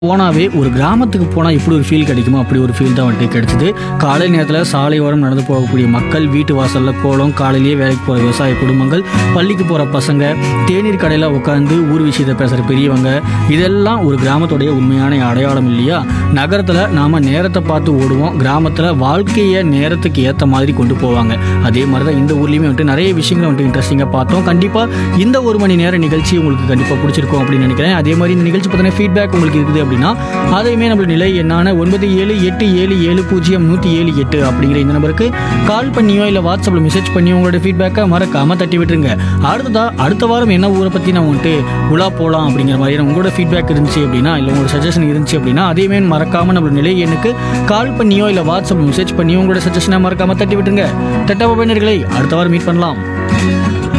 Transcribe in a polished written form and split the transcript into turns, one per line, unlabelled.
போனாவே ஒரு கிராமத்துக்கு போனால் எப்படி ஒரு ஃபீல் கிடைக்குமோ அப்படி ஒரு ஃபீல் தான் வந்துட்டு கிடைச்சிது. காலை நேரத்தில் சாலை ஓரம் நடந்து போகக்கூடிய மக்கள், வீட்டு வாசலில் கோலம், காலையிலேயே வேலைக்கு போகிற விவசாய குடும்பங்கள், பள்ளிக்கு போகிற பசங்க, தேநீர் கடையில் உட்காந்து ஊர் விஷயத்தை பேசுகிற பெரியவங்க, இதெல்லாம் ஒரு கிராமத்துடைய உண்மையான அடையாளம் இல்லையா? நகரத்தில் நாம் நேரத்தை பார்த்து ஓடுவோம், கிராமத்தில் வாழ்க்கையை நேரத்துக்கு ஏற்ற மாதிரி கொண்டு போவாங்க. அதே மாதிரி தான் இந்த ஊர்லேயுமே வந்துட்டு நிறைய விஷயங்களை வந்துட்டு இன்ட்ரெஸ்டிங்காக பார்த்தோம். கண்டிப்பாக இந்த 1 மணி நேர நிகழ்ச்சி உங்களுக்கு கண்டிப்பாக பிடிச்சிருக்கும் அப்படின்னு நினைக்கிறேன். அதே மாதிரி இந்த நிகழ்ச்சி பற்றின ஃபீட்பேக் உங்களுக்கு இருக்குது அப்படின்னா அதையுமே நம்ம நிலை என்னான 9787700178 அப்படிங்கிற இந்த நம்பருக்கு கால் பண்ணியோ இல்லை வாட்ஸ்அப்பில் மெசேஜ் பண்ணியோ உங்களோட ஃபீட்பேக்கை மறக்காமல் தட்டி விட்டுருங்க. அடுத்த வாரம் என்ன ஊரை பற்றி நான் வந்துட்டு உலா போகலாம் அப்படிங்கிற மாதிரியான உங்களோட ஃபீட்பேக் இருந்துச்சு அப்படின்னா, இல்லை உங்களோட சஜஷன் இருந்துச்சு அப்படின்னா அதையுமே மறக்காமல் நம்ம நிலை எண்ணுக்கு கால் பண்ணியோ இல்லை வாட்ஸ்அப்பில் மெசேஜ் பண்ணியோ உங்களோட சஜஷனை மறக்காமல் தட்டி விட்டுருங்க. தட்டப்பா பயனர்களை அடுத்த வாரம் மீட் பண்ணலாம்.